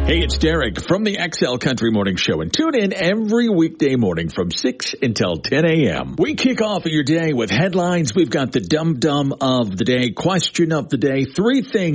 Hey, it's Derek from the XL Country Morning Show, and tune in every weekday morning from 6 until 10 a.m. We kick off your day with headlines. We've got the dum-dum of the day, question of the day, 3 things